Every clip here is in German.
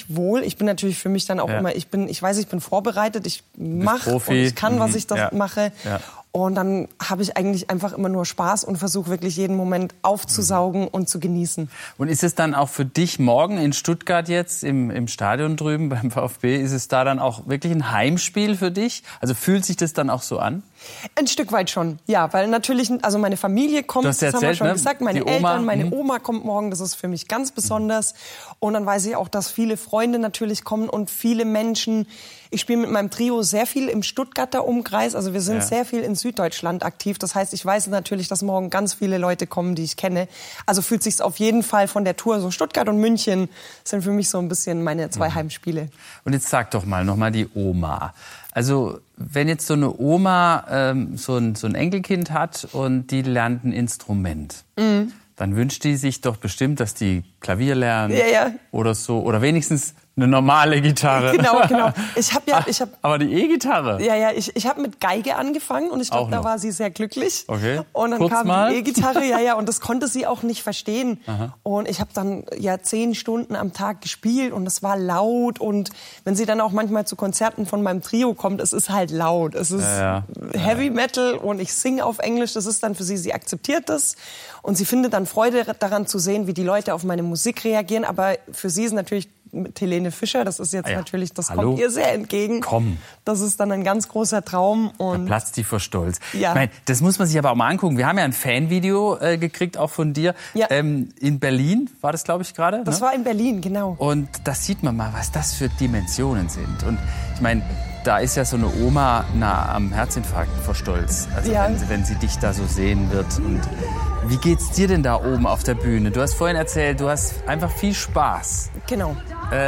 mich wohl. Ich bin natürlich für mich dann auch immer, ich weiß, ich bin vorbereitet, ich mache und ich kann, was ich das mache. Ja. Und dann habe ich eigentlich einfach immer nur Spaß und versuche wirklich jeden Moment aufzusaugen und zu genießen. Und ist es dann auch für dich morgen in Stuttgart jetzt im Stadion drüben beim VfB, ist es da dann auch wirklich ein Heimspiel für dich? Also fühlt sich das dann auch so an? Ein Stück weit schon, ja, weil natürlich, also meine Familie kommt, das haben wir schon gesagt, meine Eltern, meine Oma kommt morgen, das ist für mich ganz besonders. Und dann weiß ich auch, dass viele Freunde natürlich kommen und viele Menschen. Ich spiele mit meinem Trio sehr viel im Stuttgarter Umkreis, also wir sind sehr viel in Süddeutschland aktiv. Das heißt, ich weiß natürlich, dass morgen ganz viele Leute kommen, die ich kenne. Also fühlt sich's auf jeden Fall von der Tour, so Stuttgart und München sind für mich so ein bisschen meine 2 Heimspiele. Und jetzt sag doch mal noch mal die Oma. Also wenn jetzt so eine Oma so ein Enkelkind hat und die lernt ein Instrument, dann wünscht die sich doch bestimmt, dass die Klavier lernt oder so, oder wenigstens eine normale Gitarre. Genau. Aber die E-Gitarre? Ja, ich habe mit Geige angefangen und ich glaube, da war sie sehr glücklich. Okay. Und dann kam die E-Gitarre, und das konnte sie auch nicht verstehen. Aha. Und ich habe dann 10 Stunden am Tag gespielt und es war laut. Und wenn sie dann auch manchmal zu Konzerten von meinem Trio kommt, es ist halt laut. Es ist Heavy Metal und ich singe auf Englisch. Das ist dann für sie akzeptiert das. Und sie findet dann Freude daran zu sehen, wie die Leute auf meine Musik reagieren. Aber für sie ist natürlich mit Helene Fischer, das ist jetzt natürlich, das kommt ihr sehr entgegen. Komm. Das ist dann ein ganz großer Traum. Und da platzt die vor Stolz. Ja. Ich meine, das muss man sich aber auch mal angucken. Wir haben ja ein Fanvideo gekriegt, auch von dir. Ja. In Berlin war das, glaube ich, gerade. Das war in Berlin, genau. Und da sieht man mal, was das für Dimensionen sind. Und ich meine, da ist ja so eine Oma nah am Herzinfarkt vor Stolz. Also wenn sie dich da so sehen wird. Und wie geht's dir denn da oben auf der Bühne? Du hast vorhin erzählt, du hast einfach viel Spaß. Genau.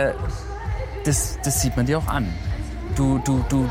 Das sieht man dir auch an. Du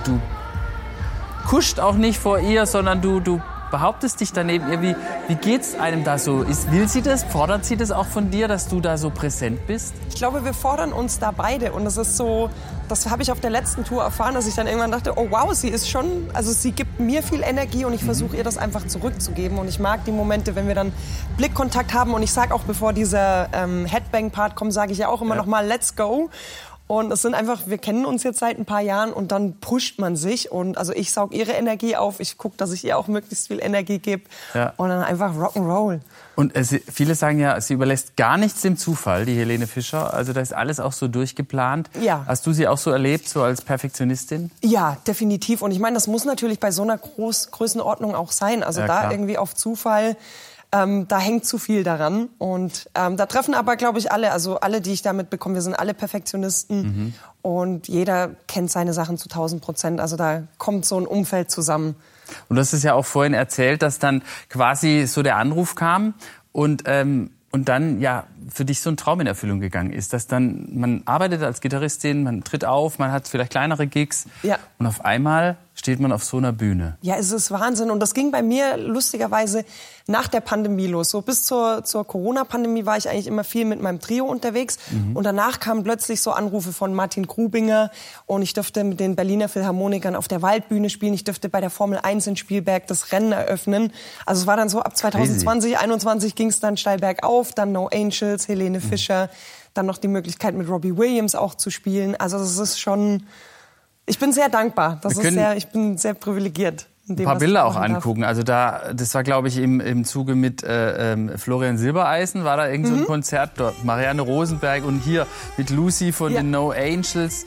kuscht auch nicht vor ihr, sondern du behauptest dich daneben ihr. Wie geht's einem da so? Will sie das? Fordert sie das auch von dir, dass du da so präsent bist? Ich glaube, wir fordern uns da beide. Und das ist so, das habe ich auf der letzten Tour erfahren, dass ich dann irgendwann dachte, oh wow, sie gibt mir viel Energie und ich versuche ihr das einfach zurückzugeben. Und ich mag die Momente, wenn wir dann Blickkontakt haben. Und ich sage auch, bevor dieser Headbang-Part kommt, sage ich ja auch immer noch mal, let's go. Und es sind einfach, wir kennen uns jetzt seit ein paar Jahren und dann pusht man sich. Und also ich saug ihre Energie auf, ich gucke, dass ich ihr auch möglichst viel Energie gebe. Ja. Und dann einfach Rock'n'Roll. Und viele sagen ja, sie überlässt gar nichts dem Zufall, die Helene Fischer. Also da ist alles auch so durchgeplant. Ja. Hast du sie auch so erlebt, so als Perfektionistin? Ja, definitiv. Und ich meine, das muss natürlich bei so einer Größenordnung auch sein. Also da irgendwie auf Zufall. Da hängt zu viel daran und da treffen aber, glaube ich, alle, die ich da mitbekomme, wir sind alle Perfektionisten und jeder kennt seine Sachen zu 1000%. Also da kommt so ein Umfeld zusammen. Und du hast es ja auch vorhin erzählt, dass dann quasi so der Anruf kam und dann für dich so ein Traum in Erfüllung gegangen ist, dass dann man arbeitet als Gitarristin, man tritt auf, man hat vielleicht kleinere Gigs und auf einmal steht man auf so einer Bühne. Ja, es ist Wahnsinn und das ging bei mir lustigerweise nach der Pandemie los. So bis zur Corona-Pandemie war ich eigentlich immer viel mit meinem Trio unterwegs und danach kamen plötzlich so Anrufe von Martin Grubinger und ich durfte mit den Berliner Philharmonikern auf der Waldbühne spielen, ich durfte bei der Formel 1 in Spielberg das Rennen eröffnen. Also es war dann so ab 2020, 2021 ging es dann steil bergauf, dann No Angels, Helene Fischer, dann noch die Möglichkeit mit Robbie Williams auch zu spielen. Also das ist schon, ich bin sehr dankbar, ich bin sehr privilegiert. Ein paar Bilder auch angucken. Also das war, glaube ich, im Zuge mit Florian Silbereisen, war da irgend so ein Konzert dort. Marianne Rosenberg und hier mit Lucy von den No Angels.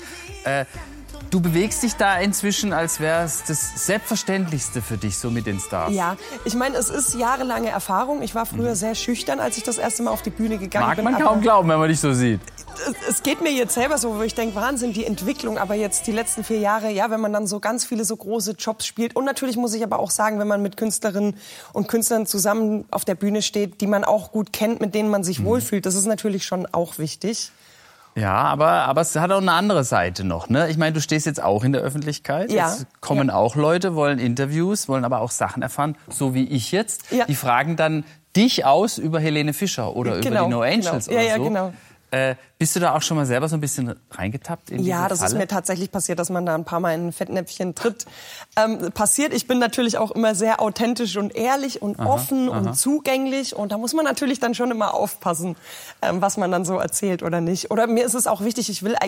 Du bewegst dich da inzwischen, als wäre es das Selbstverständlichste für dich, so mit den Stars. Ja, ich meine, es ist jahrelange Erfahrung. Ich war früher sehr schüchtern, als ich das erste Mal auf die Bühne gegangen bin. Mag man kaum glauben, wenn man dich so sieht. Es geht mir jetzt selber so, wo ich denke, Wahnsinn, die Entwicklung. Aber jetzt die letzten 4 Jahre, wenn man dann so ganz viele so große Jobs spielt. Und natürlich muss ich aber auch sagen, wenn man mit Künstlerinnen und Künstlern zusammen auf der Bühne steht, die man auch gut kennt, mit denen man sich wohlfühlt, das ist natürlich schon auch wichtig. Ja, aber es hat auch eine andere Seite noch, ne? Ich meine, du stehst jetzt auch in der Öffentlichkeit. Ja. Jetzt kommen auch Leute, wollen Interviews, wollen aber auch Sachen erfahren, so wie ich jetzt. Ja. Die fragen dann dich aus über Helene Fischer oder über die No Angels oder so. Ja, genau. Bist du da auch schon mal selber so ein bisschen reingetappt in diese Falle? Ja, das ist mir tatsächlich passiert, dass man da ein paar Mal in ein Fettnäpfchen tritt. Passiert. Ich bin natürlich auch immer sehr authentisch und ehrlich und offen und zugänglich. Und da muss man natürlich dann schon immer aufpassen, was man dann so erzählt oder nicht. Oder mir ist es auch wichtig, ich will eigentlich